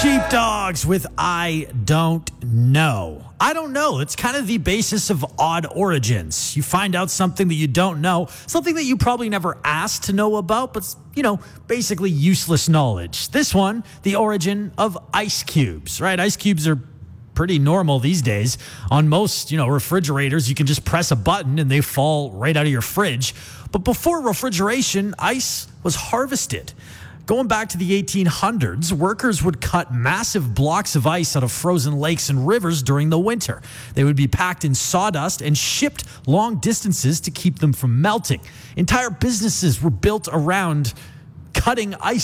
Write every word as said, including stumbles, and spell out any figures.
Sheepdogs with I Don't Know. I don't know. It's kind of the basis of odd origins. You find out something that you don't know, something that you probably never asked to know about, but, you know, basically useless knowledge. This one, the origin of ice cubes, right? Ice cubes are pretty normal these days. On most, you know, refrigerators, you can just press a button and they fall right out of your fridge. But before refrigeration, ice was harvested. Going back to the eighteen hundreds, workers would cut massive blocks of ice out of frozen lakes and rivers during the winter. They would be packed in sawdust and shipped long distances to keep them from melting. Entire businesses were built around cutting ice